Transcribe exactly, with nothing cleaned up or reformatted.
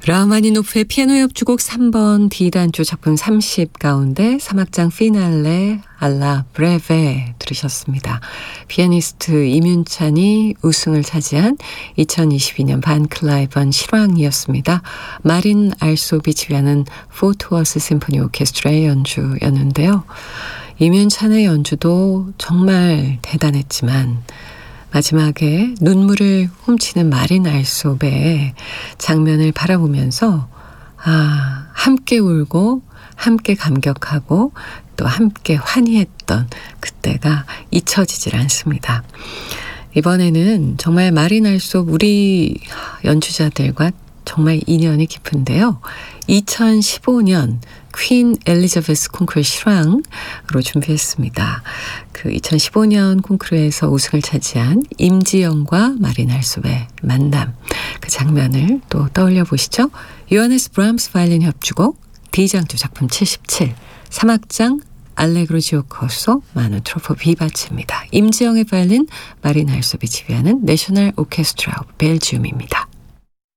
라흐마니노프의 피아노 협주곡 삼 번 D단조 작품 삼십 가운데 삼 악장 피날레 알라 브레베 들으셨습니다. 피아니스트 임윤찬이 우승을 차지한 이천이십이 년 반 클라이번 실황이었습니다. 마린 알소비 지휘하는 포트워스 심포니 오케스트라의 연주였는데요. 임윤찬의 연주도 정말 대단했지만 마지막에 눈물을 훔치는 마린 알소베의 장면을 바라보면서 아, 함께 울고 함께 감격하고 또 함께 환희했던 그때가 잊혀지질 않습니다. 이번에는 정말 마린 알소베 우리 연주자들과 정말 인연이 깊은데요. 이천십오 년 퀸 엘리자베스 콩쿠르 실황으로 준비했습니다. 그 이천십오 년 콩쿠르에서 우승을 차지한 임지영과 마린 알소베 만남, 그 장면을 또 떠올려 보시죠. 요하네스 브람스 바이올린 협주곡 D장조 작품 칠십칠, 삼 악장 알레그로 지오코소 마누 트로포 비바체입니다. 임지영의 바이올린, 마린 알소베 지휘하는 내셔널 오케스트라 오브 벨지움입니다.